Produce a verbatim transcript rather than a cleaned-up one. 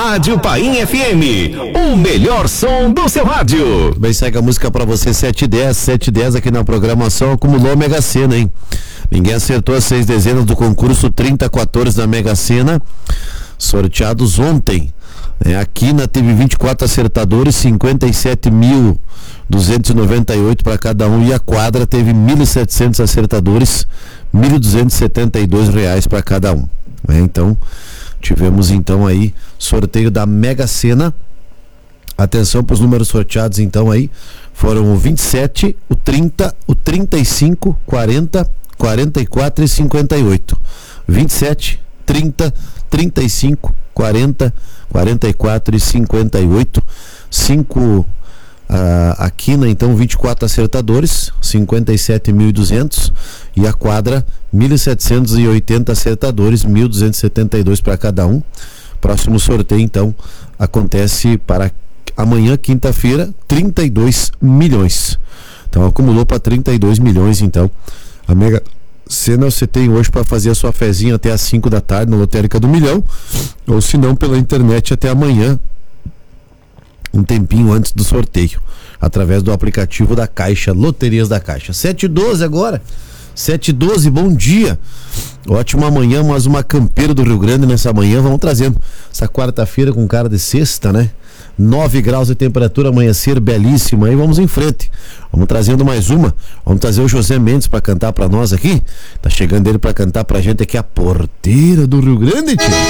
Rádio Paim F M, o melhor som do seu rádio. Bem, segue a música pra você, sete e dez, sete e dez aqui na programação, acumulou a Mega Sena, hein? Ninguém acertou as seis dezenas do concurso trinta quatorze da Mega Sena, sorteados ontem. É, a Quina teve vinte e quatro acertadores, cinquenta e sete mil duzentos e noventa e oito para cada um, e a Quadra teve mil e setecentos acertadores, mil duzentos e setenta e dois reais para cada um. É, então, tivemos então aí sorteio da Mega Sena. Atenção para os números sorteados então aí, foram o vinte e sete, o trinta, o trinta e cinco, quarenta, quarenta e quatro e cinquenta e oito. vinte e sete, trinta, trinta e cinco, quarenta, quarenta e quatro e cinquenta e oito. cinco a Quina, então vinte e quatro acertadores, cinquenta e sete mil e duzentos, e a Quadra mil setecentos e oitenta acertadores, mil duzentos e setenta e dois para cada um. Próximo sorteio então acontece para amanhã, quinta-feira, trinta e dois milhões. Então acumulou para trinta e dois milhões então. A Mega Sena você tem hoje para fazer a sua fezinha até às cinco da tarde na Lotérica do Milhão, ou se não pela internet até amanhã, um tempinho antes do sorteio, através do aplicativo da Caixa, Loterias da Caixa. sete e doze agora, sete e doze, bom dia, ótima manhã, mais uma campeira do Rio Grande nessa manhã. Vamos trazendo essa quarta-feira com cara de sexta, né? nove graus de temperatura, amanhecer belíssimo, aí vamos em frente, vamos trazendo mais uma, vamos trazer o José Mendes para cantar para nós aqui. Tá chegando ele para cantar pra gente aqui, a porteira do Rio Grande, tio.